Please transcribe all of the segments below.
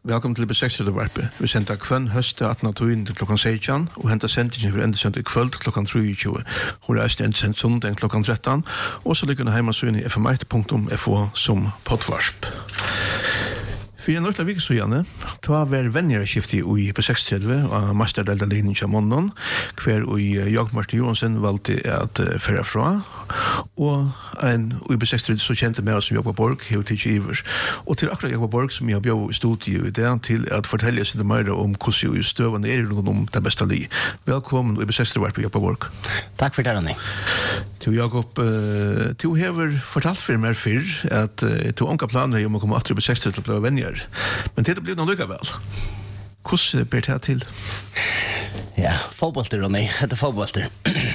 Velkommen til B6-varpe. Vi sender kvann høst 18.20 til klokken 16, og hentet sendingen for endesendt i kvöld klokken 23. Hun er endesendt sondag klokken 13, og så ligger den hjemme i fm1.fo som poddvarsp. For en løyla vikesugane, ta var vennerskiftet i B6-30 av masterdeltalinjen til måneden, hver Jakob Martin Johansen valgte at fære fra, og en i B6-30 så kjente med oss som Jakob Borg, hev til Iver. Og til akkurat Jakob Borg som jeg har bjør i studiet i det, til at fortelle seg mer om hvordan jo støvende er noen om det beste li. Velkommen i B6-30 Jakob Borg. Takk for det, Ronny. Til Jakob, du har fortalt for meg før at du har planer om å komme atter i B6-30 til å bli venner. Men det blir noe lykka vel. Hvordan ber det til? Ja, fotbollter, Ronny. Det er fotbollter.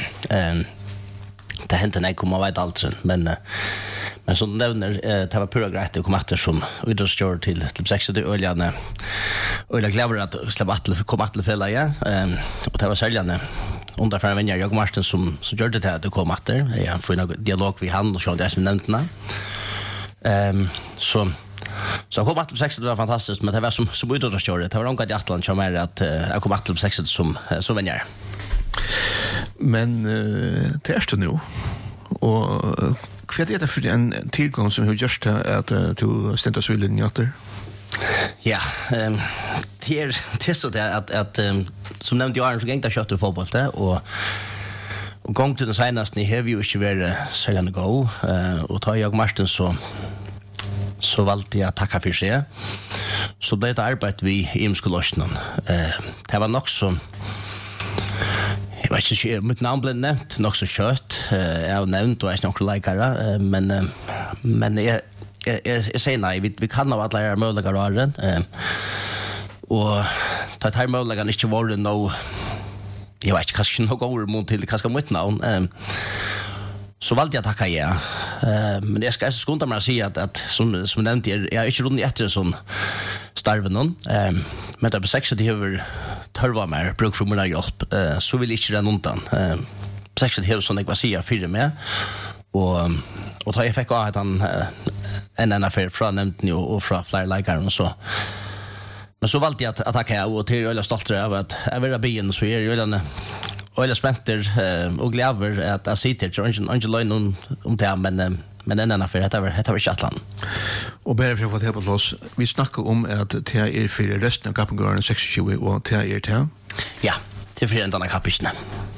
Det hendte når jeg kom og vet alt, men som du nevner, det var pura greit å komme etter som idrettskjør til 60 øljene. Øyla glever at kom etter fjellet igjen, og det var søljene. Under for en venner, Jakob Martin, som gjør det til at det kom etter. Jeg får en dialog med han, og så det som nevnte den. Så kom att 60 det var fantastiskt, men det var som idrottskjøret. Det var ångat i Atlant som at jeg kom att 60 som venner. Men det er det nå. Og hva er det for en tilgang som har gjort at du stendte så i linjen etter? Ja, det er så det at som nevnte jo så gikk det kjøtt i fotball, og gang til den seneste har vi jo ikke vært særlig gå, og ta Jakob Martin så valgte jeg å takke for seg. Så ble det arbeid vi i Imskolosjonen. Det var nok så, jeg vet ikke, mitt navn ble nevnt, nok så kjøtt. Jeg har nevnt, og jeg er ikke noen leikere, men jeg sier nei, vi kan ha alle muligere åren, og da tar muligere ikke vært noe, jeg vet ikke, kanskje noe over mot til, kanskje mitt navn, så valgte jeg å takke ja. Men jeg skal skunda meg å si at som nevnt, jeg har ikke rundt etter sånn starven noen, men det er på 60 de har tørva meg, bruk for min hjelp, så vil jeg ikke renne undan. 60 de har sånn jeg var sier fire med, og da jeg fikk av at han en affær fra nevnten og fra flere leikere og så. Men så valgte jeg å takke ja, og til jeg er stolt av at jeg vil ha byen, så jeg er og jeg spenter og glever at jeg sitter til ikke løgn om det, men en affær, dette var ikke Atlant. Og bare for å få det på plass, vi snakker om at det er for resten av kappengården 26, og det er det? Ja, det er for en denne kappene.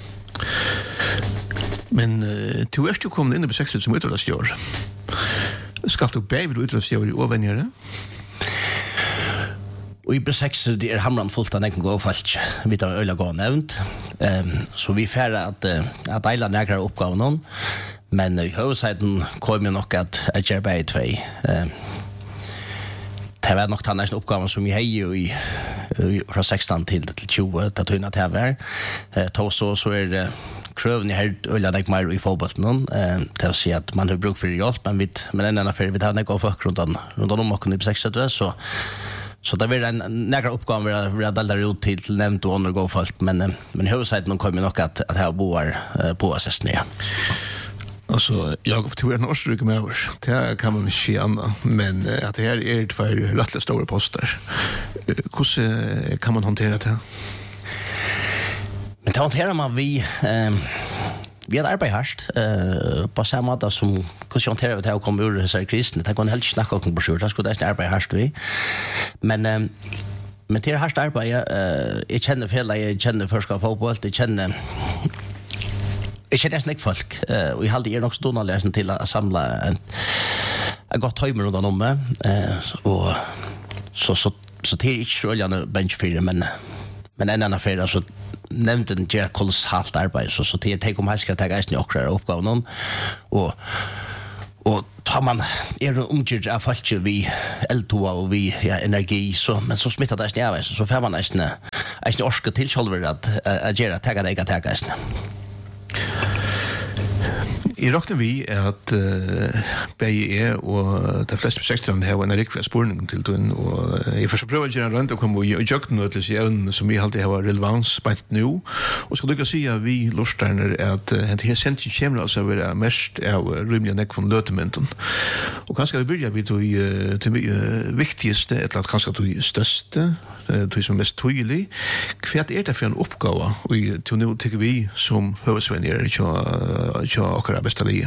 Men du er jo kommet inn i B6 som utdragsgjør. Skal du bedre utdragsgjør og venner? Og i B6 det er hamran fullt av nekken gå folk vi tar øyla gå nevnt, så vi færre at deila nekra oppgaven noen, men i høvesiden kom jo nok at jeg gjør bare i tvei. Det var nok den oppgaven som vi hei fra 16 til 20 til tøyna til hver. Så er det krøven i her øyla nek mer i fotbollen, det vil si at man har bruk for hjelp, men en annen fyrir vi tar nek av folk rundt om okken i B6, så det blir en nægra oppgave vi har deltar ut til nevnt og undergå folk, men i høvesiden kommer nok at jeg boer på assisten, ja. Altså, Jakob, du er en årsrykke med oss. Det kan man ikke anna, men at det her er tvær rettelig store poster. Hvordan kan man håndtere det? Men det håndterer man vi har arbeidet hardt, på samme måte som hvordan håndterer vi til å komme ur disse krisene. Det kan helst ikke snakke om på sjur, det skulle det arbeide hardt vi. Men til hardt arbeid, jeg kjenner fjellet, jeg kjenner forskap fotball, jeg kjenner nesten ikke folk, og jeg halde nok stående til å samle en godt høymer rundt om meg, og så til ikke så øljende benchfyrer, men en annen affær, altså nevnte den gjør kolossalt arbeid, så til jeg om jeg skal ta eisen i okra oppgaven, og tar man omgjør av folk vi eltoa og vi energi, men så smittar det eisen av eisen, så får man eisen orske til kjolver at gjøre ta eisen. I råkner vi at BE og de fleste prosjekterne har en riktig spurning til den, og jeg først prøver å gjøre en rønt og komme i jøkken og til evnen som vi alltid har relevans spent nå. Og skal du ikke si at vi lortsterner at denne sentjen kommer altså å være mest av rymelig nekk von løtementen. Og kanskje vi begynner vi til viktigste, eller kanskje til største, til som er mest tydelig. Hva er det for en oppgave, og til nå tykker vi som høvesvenner til akkurat beste livet?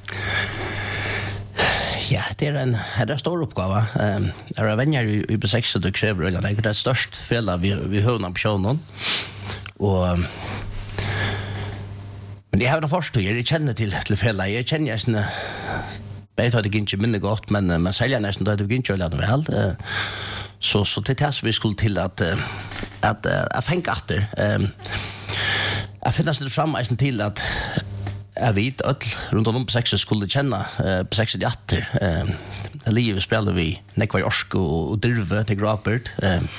Ja, det er en stor oppgave. Er det venner i B6 du krever, det er et størst fel vi høvner på sjånen. Men jeg har noen forstått, jeg kjenner til fjellet. Jeg kjenner nesten, jeg tar det ikke minne godt, men selger nesten det du ikke gjør det vel. Så til det vi skulle til at jeg fengt etter. Jeg finner nesten frem til at jeg vet at rundt om på 6 skulle kjenne på 6 etter. Livet spiller vi nekvar orsk og drøve til grapert.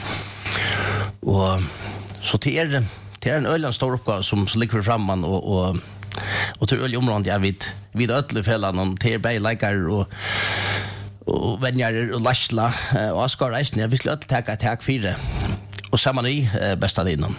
Og så til en øyelig stor oppgave som ligger fremme og til øyelig området jeg vet ødelig fellene til bare leker og venner og lasla og askar reisende. Jeg vil ødelig takk fire. Og sammen i bestadinen.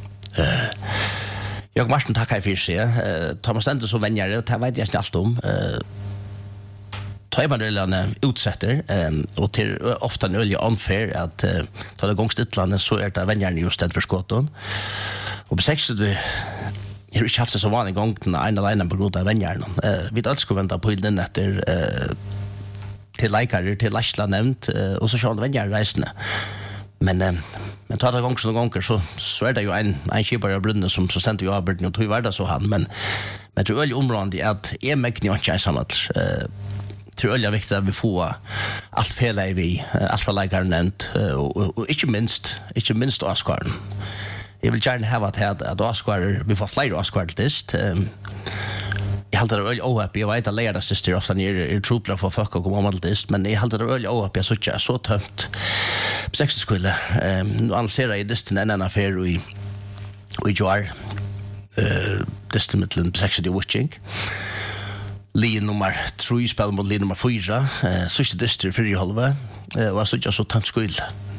Jag Martin tackar för sig. Thomas Stendes som vänner och det vet jag snällt om. Tar man det utsätter och till ofta en ölja unfair att ta det gångstitlandet så är det vänner just den för skotten. Och på 6 det är inte haft det så vanlig gång den ena linjen på grund av vänner. Vi alls ska vänta på den efter till likare till Lashla nämnt och så sjön vänner resande. Men tar det gånger så är det ju en skipare av brunne som så ständer ju avbörden och tog värda så han. Men jag tror öll området är att jag mäktig inte är samma. Tror öll är viktigt att vi får allt fel i vi, allt för likare nämnt och inte minst Oscar. Jag vill gärna ha att Oscar, vi får fler Oscar till dist. Jag håller det öll ohappy. Jag vet att lärda syster ofta är truplar för folk att komma till dist. Men jag håller det öll ohappy. Jag såg så tömt. På 6 skulle nu annonserar jag distan en affär i jar distan mittlen på 6 witching linje nummer 3 spel mot linje nummer 4 sista distan för i halva och så tömt skulle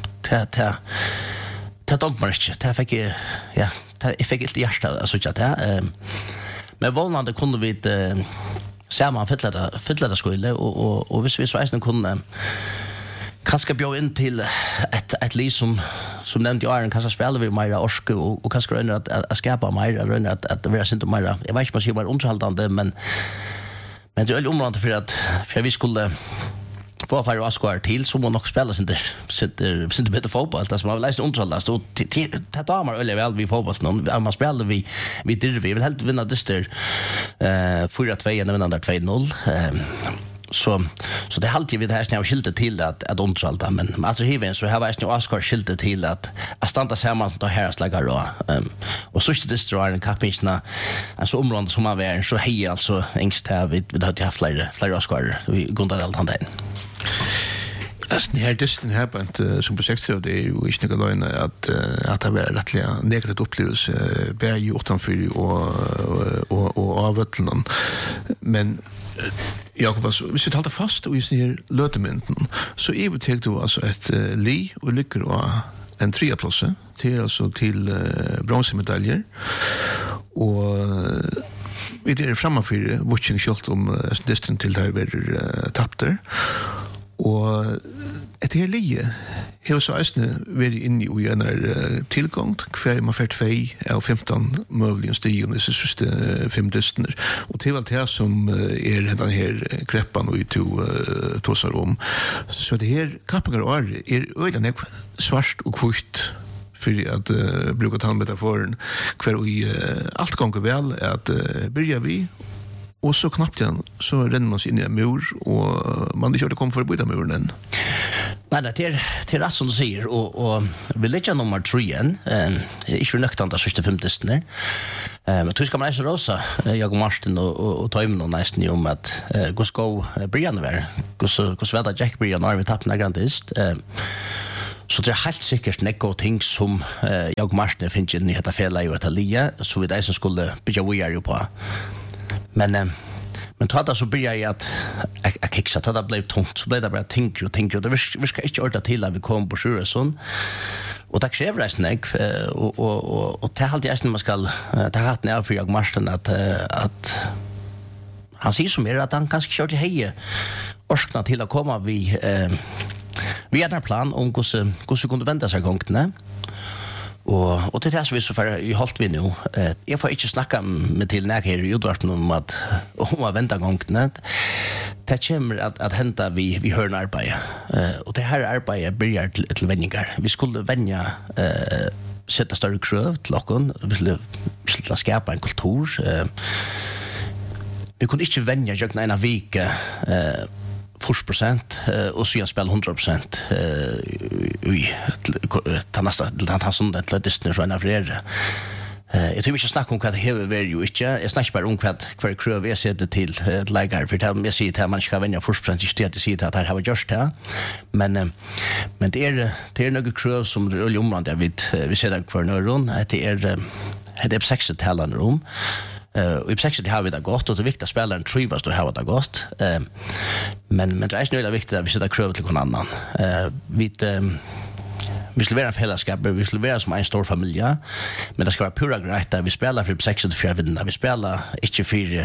ta dom marsch ta fick ja ta fick inte hjärta så att men vånande kunde vi se man fylla det skulle och hvis vi så är kunde kanske bjöd in till ett liv som nämnde jag en kanske spelar vi mer orsk och kanske röner att skapa mer röner att vara sent mer jag vet inte vad jag var underhållande men det är området för vi skulle få för Oscar till så man nog spela sitter bättre fotboll det som har läst underhållande så det tar man väl vi fotboll någon man spelar vi vill helt vinna dyster 4-2 när vinner 2-0 så det halt ju vid det här snäva skiltet till att underhålla men alltså hiven så har jag Oscar skiltet till att stanna samman då här slagar då och så det drar en kapitna alltså området som man är så hej alltså ängst här vi hade haft flera Oscar vi går allt han där. Alltså det här distan här på som projekt så det är ju inte något lögn att det var rättliga negativt upplevelse bär utanför och avvötlen men Jakob, hvis vi talte fast og vi ser løtemynden, så er vi tenkt altså et li og lykker og en 3-plasse til bronsemedaljer og vi er fremmefyr watching skjult om distan til der vi tappter og et her lige har så æstene vært inne i en tilgang hver man får 2 av 15 mulige stigen disse siste 5 distaner og til alt det som denne her kreppan og tosar om så det her kappengar og øyne svart og kvitt för att bruka tandmetaforen hver i allt gånger väl att börja vi och så knappt igen så renner man sig in i en mur och man inte kommer för att byta muren än. Nej, det är rätt som du säger och vi lägger nummer 3 igen inte för nöktande sista 5 distaner men du ska man nästan rosa jag och Martin och Toimen och nästan om att gå ska Brian var gå sväda Jack Brian har vi tappat några grandist så det är helt säkert några ting som jag och Martin finns i detta fälla och detta lia så vi där som skulle bygga vi är ju på men Men tada så börjar jag att kixa, tada blev tungt, så blev det bara tänker och det viskar inte orda till att vi kom på Sjurösson. Och det kräver det snägg, och det är alltid man ska ta hatten av för jag Marsten att han säger som att han kanske kör till heje orskna till att komma vi hade en plan om hur kunde vända sig gången. Och det är så vi så för i halt vi nu. Jag får inte snacka med till när jag utvarten om att vända gången. Det kommer att hända vi hör en arbete. Och det här arbetet börjar till vändningar. Vi skulle vänja sätta större krav till åkken. Vi skulle skapa en kultur. Vi kunde inte vänja en vecka 40% och så spela 100% i ta sånt till Disney från Afrika. Jag tror vi ska snacka om vad det häver väl ju inte. Jag snackar bara om vad kröv jag sätter till lägare för att jag säger att man ska vänja 40% inte att säga att det här har gjort det. Men det är några kröv som är området vi ser där kvar nörron att det är på 60-talet rum. Och i 60 har vi det gott och det är viktigt att spelaren trivas då har det gott. Men det är inte nöjligt viktigt att vi sätter kröv till någon annan. Vi skulle vara en fällskap, vi skulle vara som en stor familj, men det ska vara pura grejt vi spelar för 64 vinner, vi spelar inte för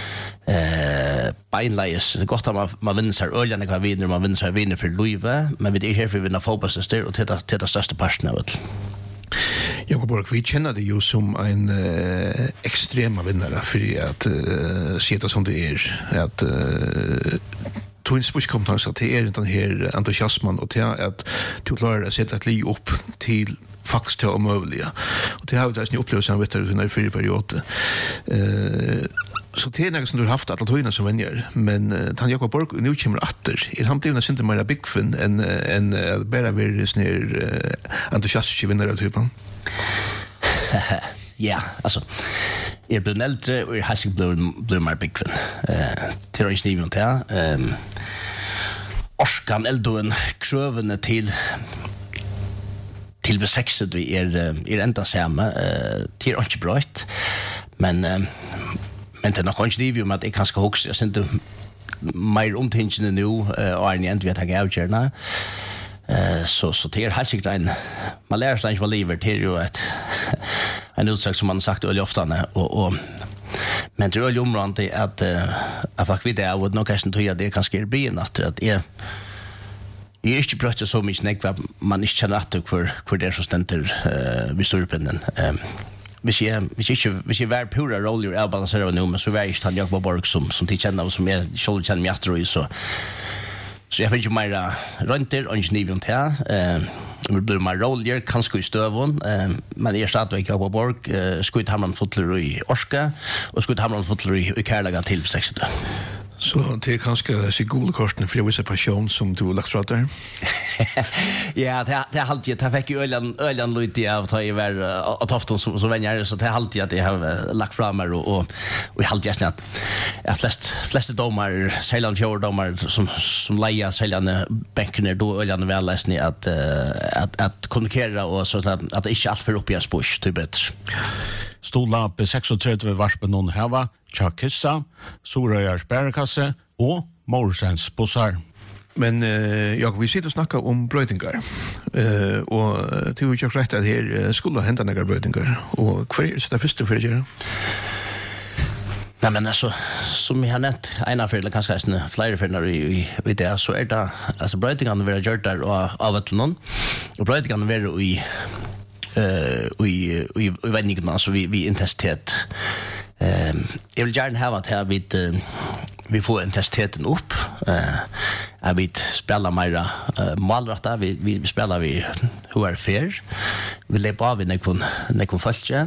beinleis. Det är gott att man vinner sig öljan när vinner, man vinner sig vinner för Louise, men vi är här för att vinna fotbollsstyr och till det största parten av det. Jakob Borg, vi känner det ju som en extrema vinnare för att se det som det är. Att Twin Sports till den här entusiasmen och till att du klarar att sätta ett liv upp till faktiskt till omövliga. Och det har vi där upplevt sen vet du när förra perioden. Så det är något som du har haft alla tøyna som vänjer, men han Jakob Borg nu kommer åter. Han blir nästan inte mer big fan än bara vara sån här entusiastisk vinnare typen. Ja, alltså jag blir äldre och jag har blir mer big fan. Till och med inte orskan eldoen krövene till besexet vi är ända samma till och inte brött. Men det är nog inte det om att jag kanske också jag inte mer omtänkande nu och en inte vet jag avgörna. Så det är helt säkert man lär sig inte vad livet till ju att en utsagt som man sagt väldigt ofta och men det är ju området att faktiskt vi det och nog kanske inte det kanske är byn att är inte bröt så mycket näck vad man inte känner att för det så ständer vi står upp den vi ser vär pura roll ju balansera nu men så är ju han Jakob Borg som till känner och som jag själv känner mig att så jag vet ju mer rönter och ingenium till vi blir mer roller kanske i stövon men är stadväg Jakob Borg skulle ta man fotler i Orska och skulle ta man fotler i Kärlaga till 60. Så det är kanske så god korten för vissa passion som du har lagt fram där. Ja, det är alltid det fick ju öljan lite av ta i var att hafton som vänner så det är alltid att jag har lagt fram och jag alltid att flest domar Sällan fjorddomar som leja sällan bänken då öljan väl läsning att kommunicera och så att det inte allt för upp i en spush typ bättre. Stola på 36 varspen någon hava, Chakissa, Sorøyars bærekasse og Morsens bussar. Men jag vi sitter och snackar om brödingar. Och det är ju rätt att här skulle hända några brödingar och kvar är det första för det. Nej men alltså som jag har nämnt ena för eller kanske flera för när i det så är det alltså brödingarna vill göra där av att någon och brödingarna vill i vändningen alltså vi intensitet jag vill gärna ha att här vi får intensiteten upp att vi spelar mer målrätta vi spelar vi hur är fair vi lever av när kon följa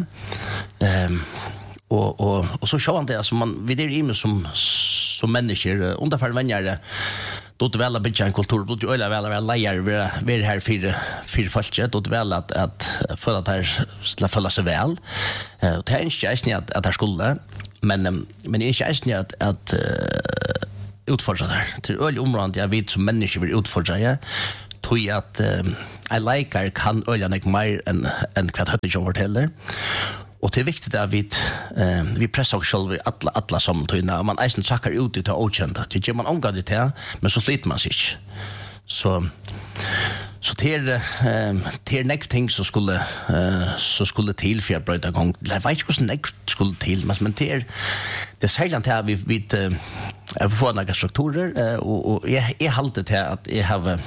och så kör det alltså man vi det är ju som människor ungefär vänner då det väl blir en kultur då det väl lejer vi här för folket då det väl att för att här ska falla sig väl och det är inte att det skulle men det är inte att utfordra där till öl området jag vet som människor vill utfordra jag tror att I like kan öljan mer än kvart hade jag fortäller Och det är viktigt att vi pressar oss själva alla samtidigt. Man eisen trackar ut det okända. Det gör man omgående till, men så sliter man sig inte. Så till nästa ting så skulle till för att bryta igång. Jag vet inte hur nästa skulle till, men det säger inte att vi får några strukturer och jag håller till att jag har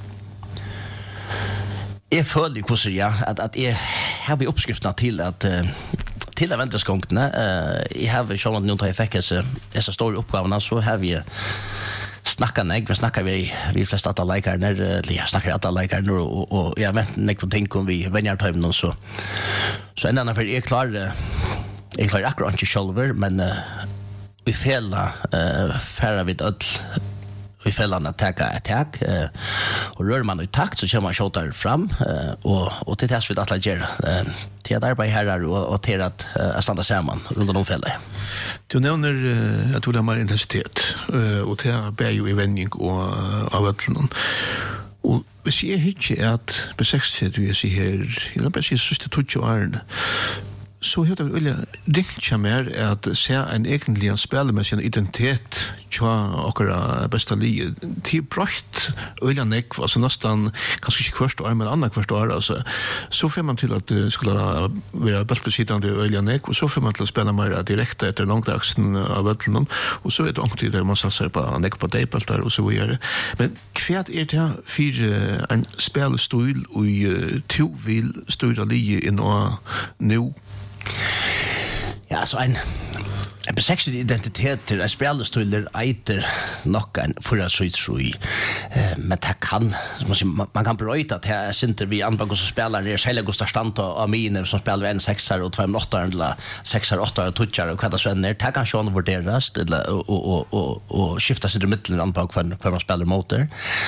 jag följer kurser att jag har uppskrifterna till att väntersgångna. Jag har själv nu tar jag fick dessa stora uppgifterna så har vi snackar vi flesta alla läkare när jag snackar alla läkare nu och jag vet inte vad tänker om vi vänjar timmen så en annan för är klar akkurat inte själv men vi fälla färra vid öll vi fällan attack och rör man i takt så kommer man skjuter fram och till dess vi att lägga till att arbeta här och till att stanna samman runt om fället. Du nämner att du har mer intensitet och det är ju i vändning och av ötlen. Och hvis jeg ikke at på 60 du jeg her, jeg vil bare si siste 20 årene, så heter det veldig ringt mer at se en egentlig spillemessig identitet tja akkurat besta li til brøtt veldig nekv, altså nesten kanskje ikke hvert år, men annet hvert år, altså. Så får man til at det skulle være bøltbesittende veldig nekv, og så får man til å spille mer direkte etter langdagsen av vøtlen, og så er det ångtid der man satser på nekv på deipølter og så videre. Men hva er det for en spillestil og to vil styre li inn og nå? Ja, så en besexuell identitet till spelstuller eiter nog en förasöjtrui men det kan man kan bryta att här synter vi andra som spelar det själva Gustav Stanta och Amine som spelar en 6 och 2 8 eller 6 8 och touchar och vad det så är det kan sjön värderas och skifta sig i mitten andra för man spelar motor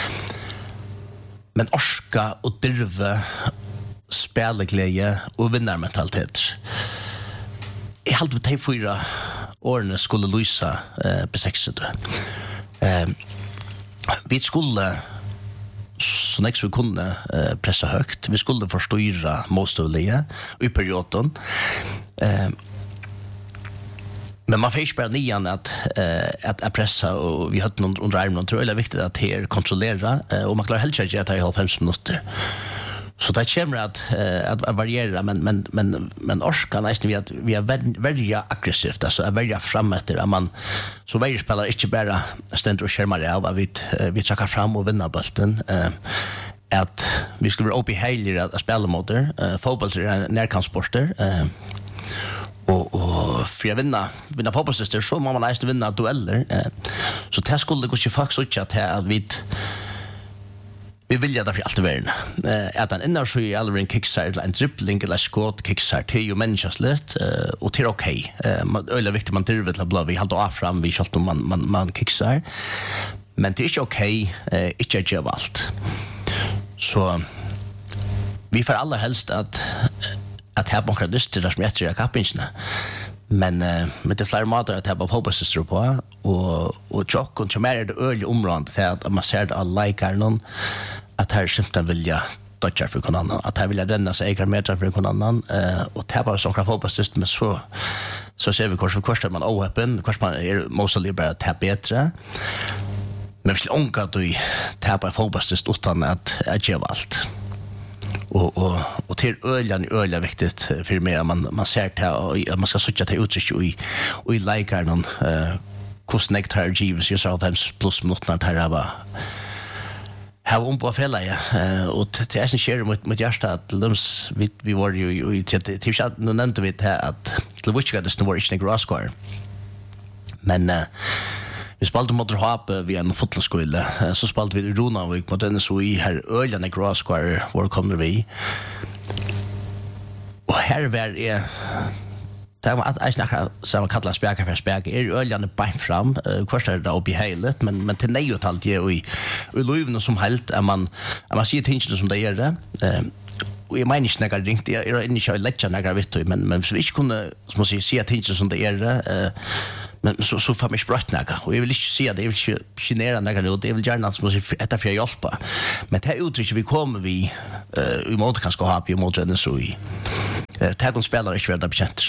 men orska och driva spelglädje och vinnarmentalitet. Jag hade med 4 åren skulle lysa på 60. Vi skulle så nästa vi kunde pressa högt. Vi skulle förstyra motståndare i perioden. Men man får bara nian att pressa och vi hade någon under armen tror jag är viktigt att här kontrollera och man klarar helt säkert att ta 5 minuter. Så det kommer att variera men orskan är vi är väldigt aggressivt alltså är väldigt framåt där man så varje spelare inte bara ständer och skärmar av att vi trackar fram och vinner bollen att vi skulle vara uppe i helger att spela mot det fotboll är närkampssporter och för att vinna fotbollssyster så må man nästan vinna dueller så det skulle gå ju faktiskt att vi vill därför allt värna att en inner så i alla en kickstart en dribbling eller skott kickstart till ju människas lätt och till okej man är viktigt man driver till blå vi har då fram vi skall man kickstart men det är okej inte att göra allt så vi får alla helst att ha några dyster där som jag tror kapingarna men med det fler matar att ha fotbollsstru på och chock och mer det öl området för att man ser det alla likar någon att här symptom vill jag toucha för någon annan att här vill jag renna sig egna meter för någon annan och tappa så några fotbollsstru med så ser vi kurs man open kurs man är mostly bara att tappa bättre men vi onka att vi tappa fotbollsstru utan att göra allt och till öliga viktigt för mig att man ser det och man ska söka till uttryck och i likar någon kostnäkt här gives yourself plus minuter här har på fälla och det är en share mot hjärta att lums vi var ju till chat nu nämnde vi det att det var ju det var inte grassquare men vi spelade mot Hap via en fotbollsskola så spelade vi Rona och mot den så i här öljande grassquare var kommer vi och här var det var att snacka så kallas spärka för spärka är öljande bänt fram först är det upp i helet men till nej och allt ju i Löven som helt är man ser tingen som det är det och jag menar inte några ringt är inte så lätt några vet du men så vi kunde som man se tingen som det är det men så får mig sprattnaga och jag vill inte se det jag vill inte genera några det vill gärna som att detta för hjälpa men det uttryck vi kommer vi i mode kanske ha på mode den så i Tägon spelar inte värda bekant.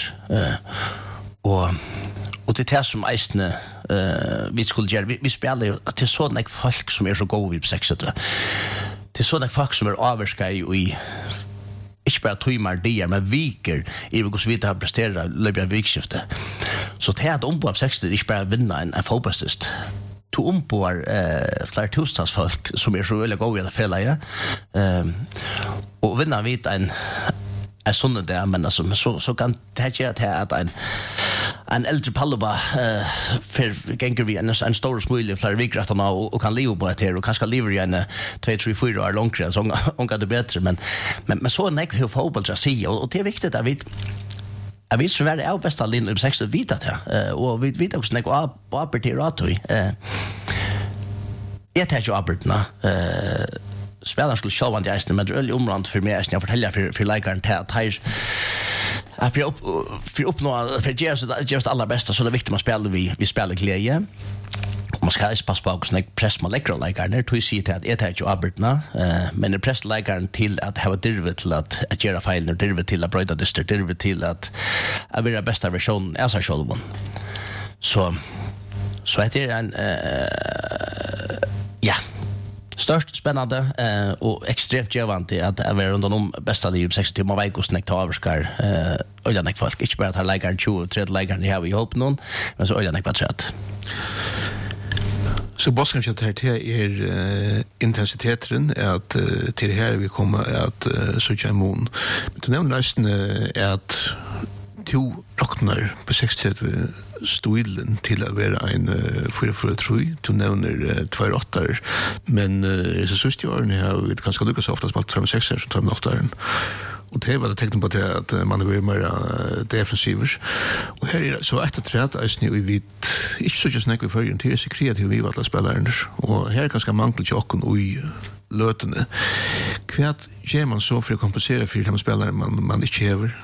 Och det är som eisne vi skulle göra. Vi spelar ju till sådana folk som så goda vid sexet. Till sådana folk som avvarska i inte bara timmar där, men viker i hur så vidt har presterat löp av vikskifte. Så det att ombå av 60 inte bara vinna en fotbollstist. To ombår flera tusentals folk som så väldigt goda i det fälla. Och vinna vid en sån där, men alltså, så kan det göra att en äldre palloba för gänger vi en stor smule flera veckor och kan leva på det här och kanske lever i en 2, 3, 4 år långre så ångar det bättre men så är det hur fotboll att säga och det är viktigt att vi så är det bästa linjen om 60 vita det och vi vet också när och apertir ratoi jag tar ju apertna spelarna skulle själva inte ägna men det är öll omrand för mig jag fortälja för läkaren att här för uppnå för just allra bästa så det är viktigt man spelar vi spelar glädje och man ska passa på också när press man lägger läkaren när du ser att det är ju abertna men det press läkaren till att ha drivet till att göra fel när drivet till att bryta distrikt drivet till att vara bästa version av sig själv så det är en ja störst spännande och extremt givande att vara runt om bästa liv 60 timmar veckor snäckt avskar öljanek folk inte bara att ha läkaren 23 läkaren det har vi ihop någon men så öljanek var trött. Så bossen att det här intensiteten att till det här vi kommer att söka immun. Men det nämner nästan att to rocknar på 60 stilen till att vara en 4-4-3 du nämner 2-8 men så sista åren har vi ganska lyckas ofta spalt 5-6 som 2-8 och det var det tecken på det att man är mer defensiver och här är så ett träd är nu vi inte så just när vi för till sig kreativa vi alla spelare och här är ganska mangel chocken och i lötene kvart ger man så för att kompensera för de spelare man inte häver.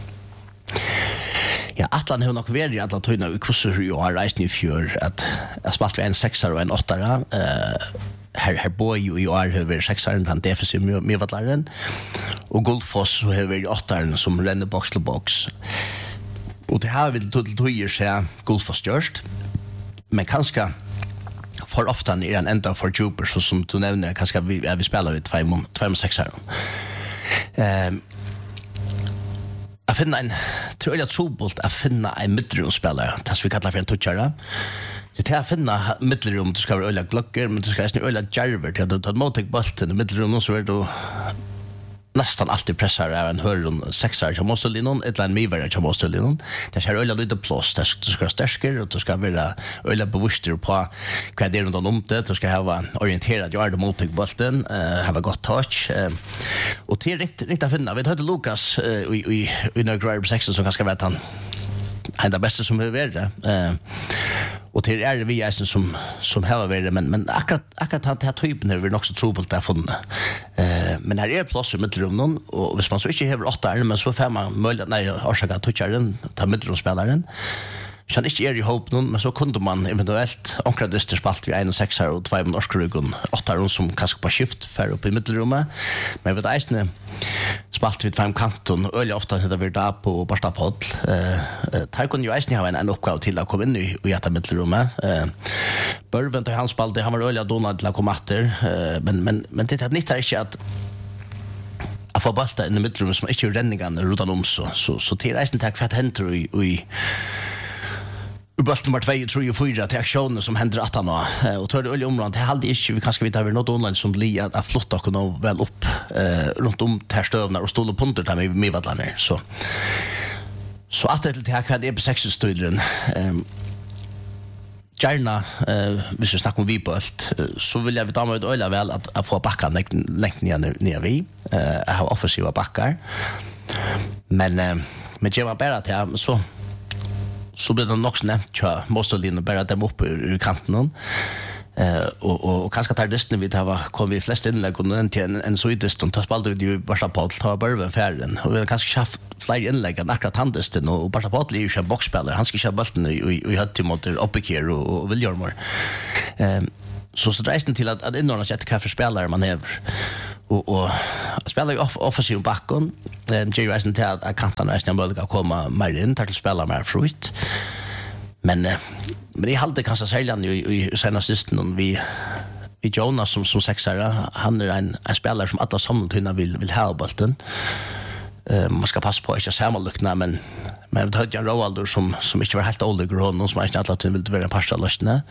Ja, Atlan har nog varit alla tydna i kurser och har rest nu för att jag spalt en 6 och en 8 här boy ju i år över 6 han defensiv med vatlaren och Guldfoss över 8 som ränner box till box. Och det har vi till tojer så Guldfoss just. Men kanske för ofta är en ända för Jupiter så som du nämner kanske vi spelar vid 2-6 här. Jag finner en tror jag trobult att finna en mittrumspelare tas vi kallar för en touchare. Det är att finna mittrum du ska vara öliga glocker men du ska nästan öliga jarver till att ta emot bollen i mittrum så är det nästan alltid pressar även hörron 6:ar som måste linnon ett land mivare som måste linnon det ska öliga lite plats det ska stärker och du ska vara öliga bevisster på vad det är runt om det du ska ha orienterad gör mot bollen ha gott touch och till riktigt att finna vi hade Lucas i några 6 som kanske vet han det bästa som är det och till är det vi är som har varit men akkurat den här typen är vi nog så trobult där funnit men här är plats i mittrummen och hvis man så inte har 8 men så får man möjlighet orsaka toucharen ta mittrumspelaren kan inte är i hopp någon men så kunde man eventuellt ankra dyster spalt vi 1-6 och 2 norskrugon 8 som kanske på skift för upp i mittrummet men vet eisne spalt vi 5 kanton öliga ofta det vi där på borsta podd här kunde ju eisne ha en uppgåva till att komma in i detta mittrummet Börven till hans spalt han var öliga donad till att komma efter men det är inte inte att få basta in i mittrummet som inte ränningarna rutan om så till eisne tack för att händer i Bult nummer 2, 3 och 4 till aktioner som händer att han och tar det öliga området. Det hade inte vi kanske vet över något online som blir att flotta och kunna väl upp runt om här stövnar och stål och punter där med vattlander. Så att det till här det är på 6-studien. Gärna, hvis vi snackar om Vibult, så vill jag veta med öliga väl att få backa längt ner vi. Jag har offensiva backar. Men ger man bara till så blir det nog nämnt att måste linna bara dem upp ur kanten och kanske tar det vi tar kommer vi flest inlägg och den till en så ytterst och tar spalt ut ju bara på att ta bara färden och vi kanske skaffa fler inlägg än akkurat handesten och bara på att ju boxspelare han ska köra bollen i hött till mot uppe här och vill göra mer så drejen till att inordna sig till kaffe spelare man är och spelar ju offensiv backen ger ju eisen til at kantarna eisen möjliga komma mer inn til å spela mer fruit. Men jeg halte kanskje særlig i senast sisten vi Jonas som sexare, han en spelare som alla samtidigt vill ha bollen. Man ska passa på att inte sammanlukna, men vi hade en Roaldo som inte var helt olig och någon som inte alla ville vara en parsta lösning.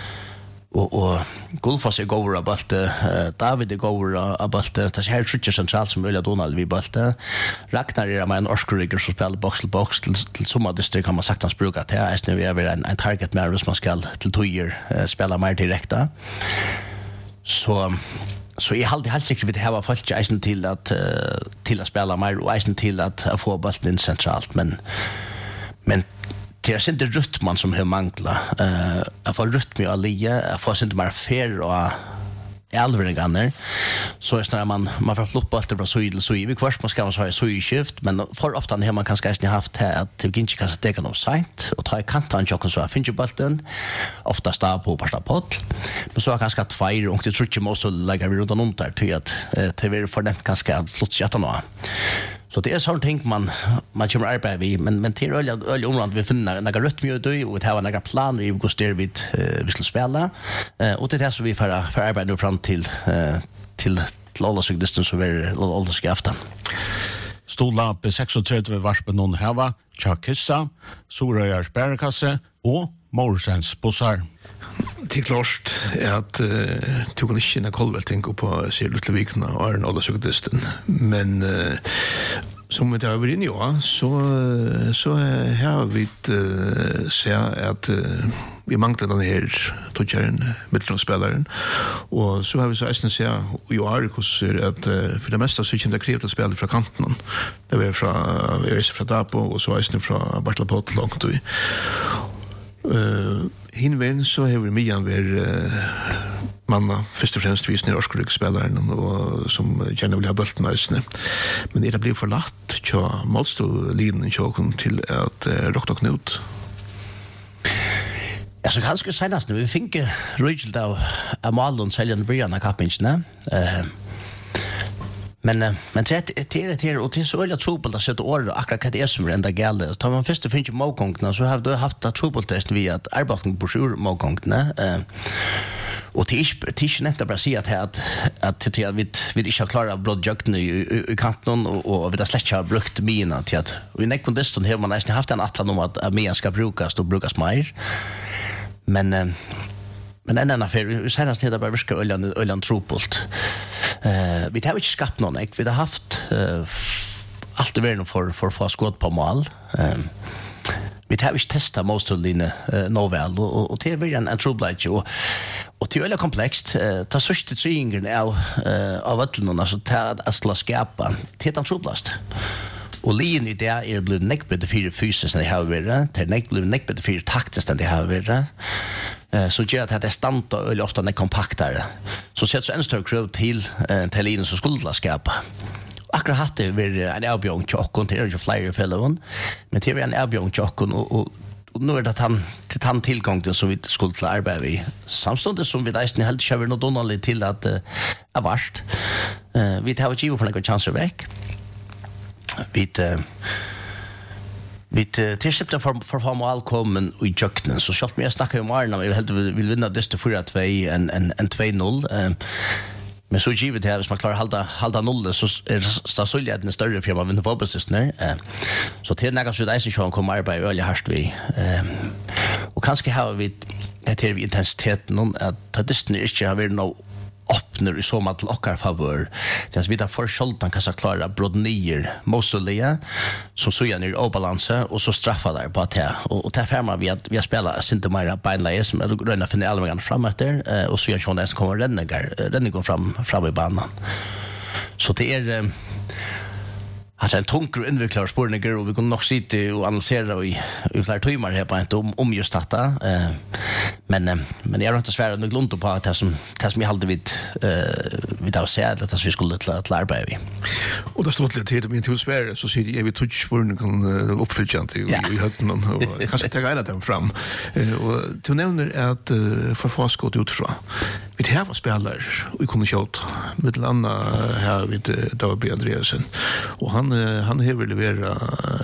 Och Gulfas är gåvor av bollen, David är gåvor av bollen, det är här trycker centralt som möjliga Donald vid bollen. Ragnar är med en orskurigger som spelar box till box till sommardistrikt kan man sagt hans brukat. Det är nu över en target med hvis man ska till tojer spela mer direkta. Så jag hade helt säkert vid det här var först eisen till att spela mer och eisen till att få bollen in centralt, men det är inte rytmen som har manglat. Jag får rytm i Alia, jag får inte mer fer och alveringarna. Så är det man får floppa allt från syd till syd. Vi kvart man ska ha sydskift, men för ofta har man kanske haft här att det inte kan sätta något sent och ta i kanten och så finns ju bollen ofta stå på pasta pot. Men så har kanske två och det tror jag måste lägga runt om där till att det vill för dem kanske flott chatta nå. Så det är sånt ting man kommer arbeta vid, men till öl området vi finner några rytm och det har några planer i hur styr vi ska spela. Och det är det som vi får arbeta nu fram till alla sygdisten som är alla skaftan. Stola B36 varspen någon hava, Chakissa, Sorøyars bærekasse og Morsens bussar. Det är klart att du kan inte känna kolvelting på Sierlutlvikna och är en alla sugdisten. Men som vi har varit inne i, så har vi sett att vi manglar den här toggjaren, mittlånsspelaren. Och så har vi så ästen sett i Arikos att för det mesta så kommer det krävt att spela från kanten. Det var från Dapo och så ästen från Bartlapot långt. Hinvärn så har vi Mian manna först och främst visst när Orskurik-spelaren och som gärna vill ha bulten äsne. Men det blir förlatt så måste liden chocken till att rocka knut. Alltså kanske senast nu vi fick Rachel av Amalon säljan Brianna Kapinchna. Men det och det så öliga trubbel att sätta ord akkurat det är som ända galet. Tar man först finns ju målgångna så har du haft trubbeltest via att arbeten på sjur målgångna. Och det är inte bara säga att vi inte har klarat brodjökten i kanten och vi har släckt har brukt mina till att och i nekondiston har man nästan haft en atlan om att mina ska brukas mer. Men en annan affär, senast heter bara virka öljan trubbelt. Vi har inte skapat någon, vi har haft allt i världen för att få skåd på mål. Vi har inte testat målstållinje väl och det är en trubbelage och det är väldigt komplext. Ta sörsta triingen av ötlen alltså att slå skapa det är en trubbelast. Och linjen i det är blivit nekbete för fysiskt när det har varit. Det är blivit nekbete för taktiskt när det har varit. Så gör att det är stant och ofta när kompaktare. Så sätts en större krav till linjen som skulle skapa. Akkurat hade vi en erbjörn tjockon till det flyer fällon. Men det är en erbjörn tjockon och nu är det att han tillgången som vi skulle till arbeta i. Samståndet som vi nästan helt kör något dåligt till att är vart. Vi tar ett givet för några chanser väck. Vi tillsipta för formal kommen i köknen så skott mig snacka om Arna vill vinna det 4-2 en 2-0 men så givet det här som man klarar halda 0 så är stadsoligheten större för man vinner fotbollssystner så till några så där så kommer arbeta öliga härst vi och kanske har vi det här intensiteten att det inte har varit något öppnar i så mat lockar favör. Det är vidare för Scholtan kan så klara brodnier Mosulia som så gör ner obalansen och så straffar där på att och där färmar vi att vi har spelat inte mer beinleis men då rönnar finna allmänna framåt där och så gör Sean som kommer räddningen fram i banan. Så det är att en tunker invecklar spårningar och vi kan nog sitta och analysera i flera timmar här på inte om just detta. Men jag har inte svärat nog långt på att det som jag hade vid att säga att vi skulle till arbeta vi. Och det står lite till min tillsvärre så ser jag vi touch spårningen uppfyllande i hötten och kanske ta gärna den fram. Och du nämner att för forskot utifrån. vi har spelare och kunde skjuta med landa här vid David Andreasen och han har väl levererat